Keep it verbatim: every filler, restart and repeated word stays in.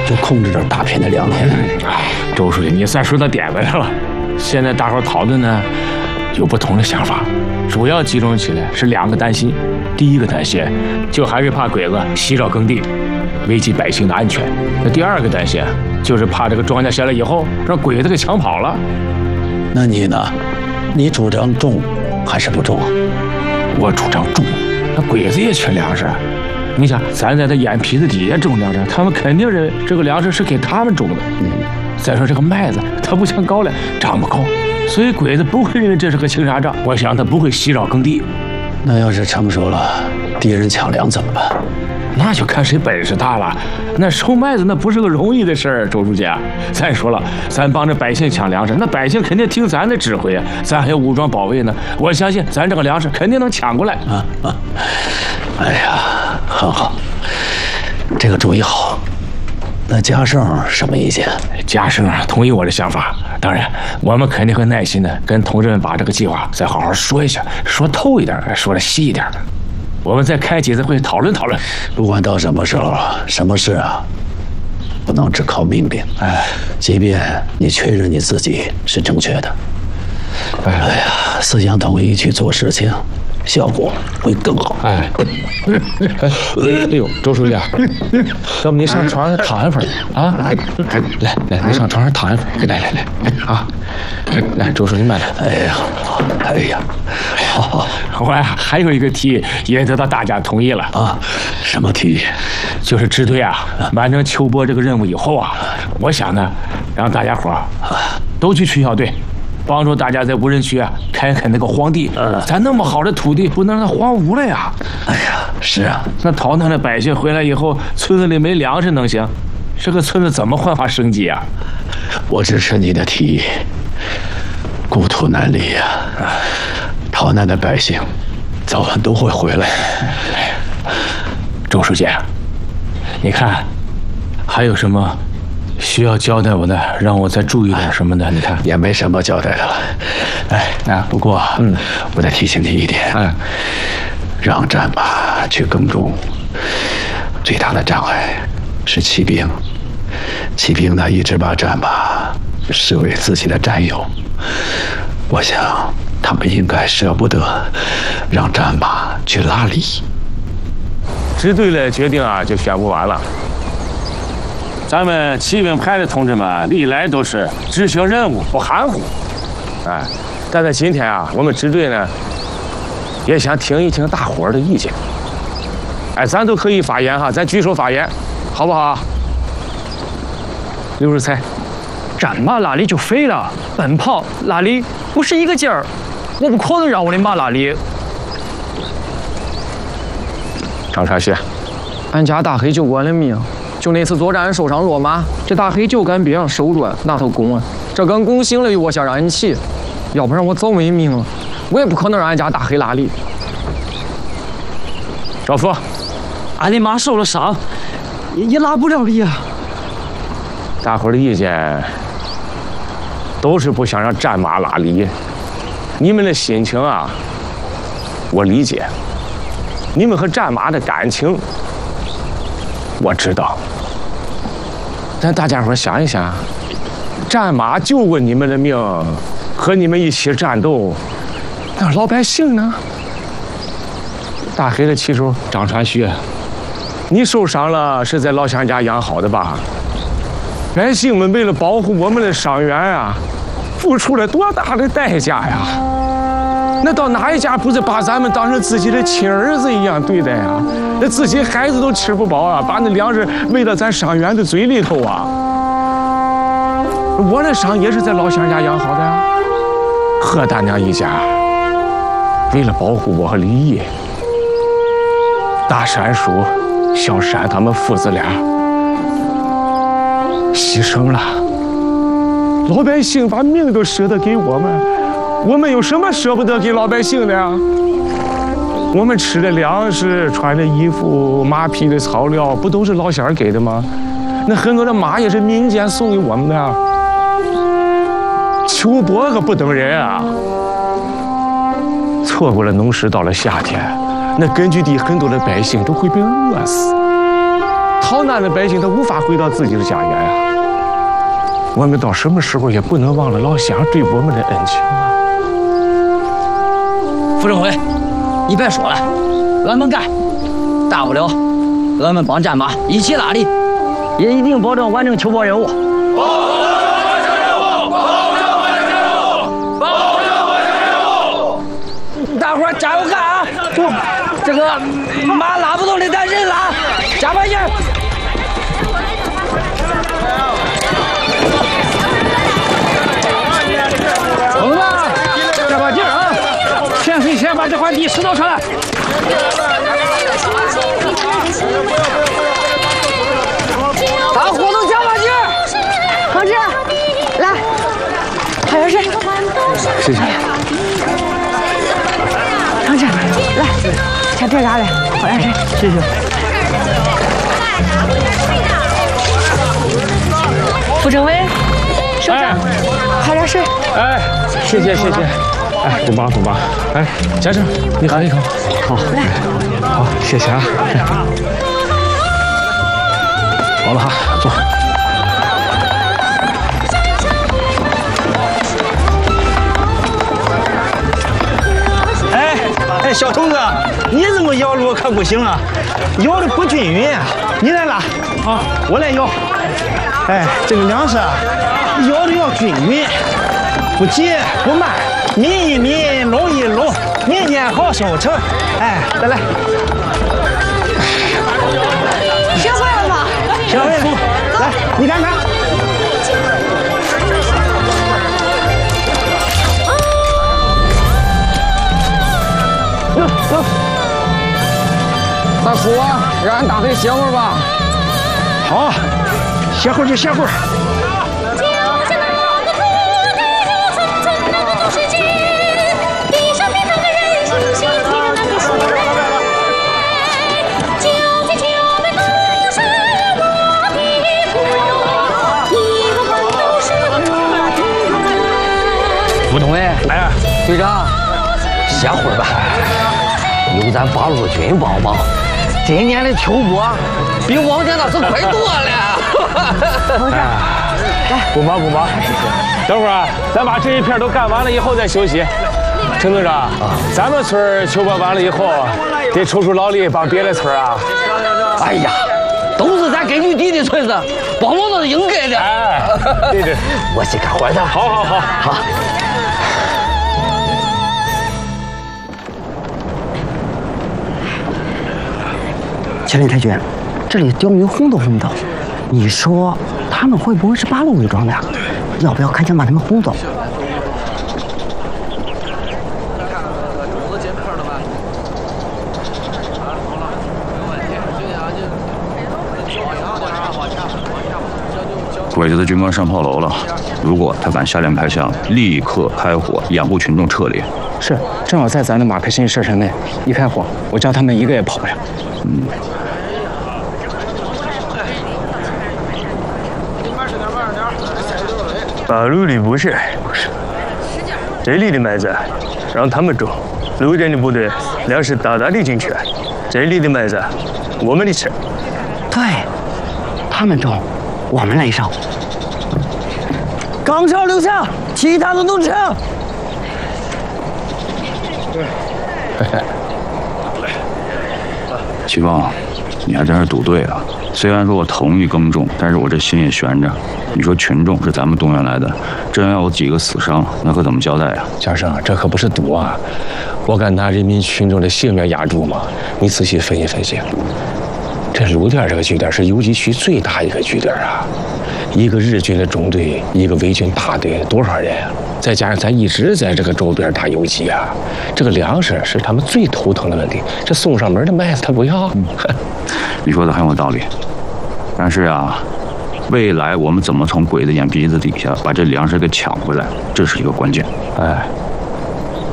就控制着大片的良田。 哎，周书记，你算说到点子上了。现在大伙讨论呢，有不同的想法，主要集中起来是两个担心。第一个担心，就还是怕鬼子袭扰耕地，危及百姓的安全。那第二个担心，就是怕这个庄稼下来以后，让鬼子给抢跑了。 那你呢？你主张种还是不种？ 我主张种，那鬼子也缺粮食。你想，咱在他眼皮子底下种粮食，他们肯定认为这个粮食是给他们种的。嗯。再说这个麦子，它不像高粱长不高，所以鬼子不会认为这是个青纱帐。我想他不会袭扰耕地。 那要是成熟了，敌人抢粮怎么办？ 那就看谁本事大了。那收麦子那不是个容易的事儿，周书记啊。再说了，咱帮着百姓抢粮食，那百姓肯定听咱的指挥啊。咱还有武装保卫呢，我相信咱这个粮食肯定能抢过来啊啊！ 哎呀，很好，这个主意好。那嘉盛什么意见？ 嘉盛啊，同意我的想法。当然，我们肯定会耐心的跟同志们把这个计划再好好说一下，说透一点，说的细一点的。我们再开几次会讨论讨论。 不管到什么时候，什么事啊，不能只靠命令。哎，即便你确认你自己是正确的，哎呀，思想统一去做事情，效果会更好。 哎，哎，哎呦，周书记啊，要不你上床上躺一会儿啊？来来，你上床上躺一会儿。来来来，啊，来，周书记慢点。 哎呀，哎呀，好， 我呀还有一个提议也得到大家同意了啊。什么提议？ 就是支队啊完成秋播这个任务以后啊，我想呢，让大家伙儿都去区校队。帮助大家在无人区啊开垦那个荒地，呃，咱那么好的土地不能让它荒芜了呀！ 哎呀，是啊， 那逃难的百姓回来以后，村子里没粮食能行？这个村子怎么焕发生机啊？ 我支持你的提议。故土难离呀，逃难的百姓早晚都会回来。 周书记，你看还有什么需要交代我的，让我再注意点什么的？你看也没什么交代的了。哎，啊，不过，嗯，我再提醒你一点，嗯，让战马去耕种，最大的障碍是骑兵。骑兵呢，一直把战马视为自己的战友。我想，他们应该舍不得让战马去拉犁。 支队的决定啊，就宣布完了。咱们骑兵排的同志们历来都是执行任务不含糊，哎，但在今天啊，我们支队呢也想听一听大伙儿的意见，哎，咱都可以发言哈，咱举手发言，好不好？刘日才， 战马拉犁就废了，奔跑拉犁不是一个劲儿，我不可能让我的马拉犁。 张传旭， 俺家大黑救过俺的命。就那次作战受伤落马，这大黑就干病手软那头弓啊，这根弓醒了我想让人骑，要不然我早没命了，我也不可能让俺家大黑拉犁。 赵福， 俺的马受了伤，也也拉不了犁啊。 大伙儿的意见都是不想让战马拉犁，你们的心情啊，我理解，你们和战马的感情我知道。但大家伙想一想，战马救过你们的命，和你们一起战斗，那老百姓呢？大黑的骑手张传旭，你受伤了是在老乡家养好的吧？百姓们为了保护我们的伤员啊，付出了多大的代价呀！那到哪一家不是把咱们当成自己的亲儿子一样对待啊？那自己孩子都吃不饱啊，把那粮食喂到咱伤员的嘴里头啊！我的伤也是在老乡家养好的呀。贺大娘一家为了保护我和李毅，大山叔、小山他们父子俩牺牲了，老百姓把命都舍得给我们。我们有什么舍不得给老百姓的呀？我们吃的粮食、穿的衣服、马匹的草料，不都是老乡给的吗？那很多的马也是民间送给我们的呀。秋播可不等人啊！错过了农时，到了夏天，那根据地很多的百姓都会被饿死。 逃难的百姓他无法回到自己的家园啊！我们到什么时候也不能忘了老乡对我们的恩情啊！ 副政委，你别说了，俺们干，大不了俺们帮战马一起拉犁，也一定保证完成求保任务。保证完成任务！保证完成任务！保证完成任务！大伙儿加油干啊！走，这个马拉不动的咱人拉，加把劲！ 同志们，加把劲啊！先谁先把这块地拾掇出来？大伙都加把劲！ 同志，来，好点水。 谢谢。 同志，来，先别干了，好点水。 谢谢。 副政委，首长，好点水。 哎，谢谢谢谢。哎，不忙不忙。哎，先生，你喝一口。好， 来， 好，谢谢啊。好了哈，坐。 哎哎，小童子，你这么摇路可不行啊，摇的不均匀啊！你来拉啊，我来摇。哎，这个粮食啊，摇的要均匀，不急不慢，抿一抿，拢一拢，年年好收成。哎，来来， 学会了吗？ 学会了，来，你看看。走走。 大叔啊，让俺大黑歇会儿吧。 好，歇会儿就歇会儿。 副政委， 哎， 队长，歇会儿吧，有咱八路军帮帮，今年的秋播比往年那是快多了。 同志， 来，不忙不忙，等会儿啊，咱把这一片都干完了以后再休息。陈队长，咱们村秋播完了以后，得抽出劳力帮别的村啊。 哎呀，都是咱根据地的村子，帮忙都是应该的。 哎，对对， 我去干活去。 好好好好。 麒麟太君，这里钓鱼红都红的，你说他们会不会是八路伪装的呀？要不要赶紧把他们轰走？ 鬼子的军官上炮楼了，如果他敢下令开枪，立刻开火掩护群众撤离。 是，正好在咱的马克沁射程内，一开火，我叫他们一个也跑不了。 嗯。 八路的不是，不是，这里的麦子让他们种，路人的部队粮食大大的进去，这里的麦子我们的吃。 对，他们种，我们来上。 岗哨留下，其他的都吃。 齐峰，你还真是赌对了。虽然说我同意耕种，但是我这心也悬着。你说群众是咱们动员来的，真要有几个死伤，那可怎么交代呀？ 先生，这可不是赌啊！我敢拿人民群众的性命压注吗？你仔细分析分析，这鲁店这个据点是游击区最大一个据点啊，一个日军的中队，一个伪军大队，多少人啊？再加上咱一直在这个周边打游击啊，这个粮食是他们最头疼的问题。这送上门的麦子他不要。嗯、 你说的很有道理，但是啊，未来我们怎么从鬼子眼皮子底下把这粮食给抢回来，这是一个关键。 哎。